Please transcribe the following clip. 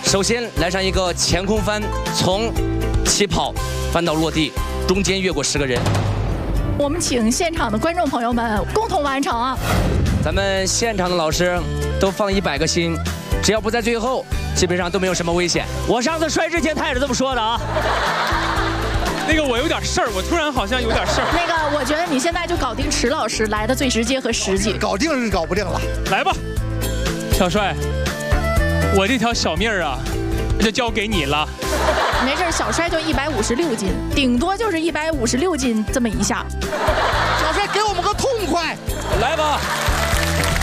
首先来上一个前空翻，从起跑翻到落地，中间越过10个人。 我们请现场的观众朋友们共同完成啊！ 咱们现场的老师都放100个心，只要不在最后，基本上都没有什么危险。 我上次摔之前他也是这么说的啊。 那个我有点事儿，我突然好像有点事儿。 那个，我觉得你现在就搞定池老师来的最直接和实际。 搞定是搞不定了， 来吧，小帅，我这条小命儿啊，就交给你了。 没事，小帅就156斤，顶多就是156斤这么一下。 小帅给我们个痛快， 来吧。